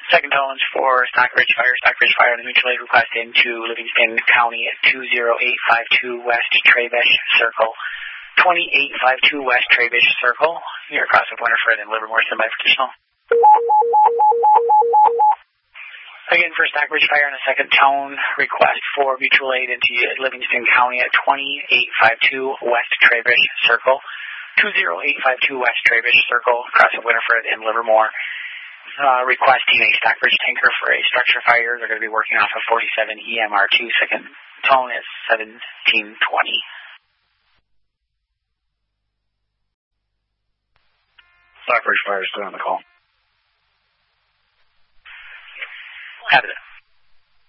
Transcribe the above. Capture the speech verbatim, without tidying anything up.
Second tones for Stockbridge Fire. Stockbridge Fire on the mutual aid request into Livingston County at two zero eight five two West Trabish Circle. twenty-eight fifty-two West Trabish Circle. You're across with Winterford and Livermore, standby for additional. Again, for Stockbridge Fire on a second tone request for mutual aid into Livingston County at twenty-eight fifty-two West Trabish Circle. two zero eight five two West Trabish Circle, across of Winterford and Livermore. Uh, requesting a Stockbridge tanker for a structure fire. They're going to be working off of forty-seven E M R two. Second tone is seventeen twenty. Stockbridge Fire is still on the call. Have it.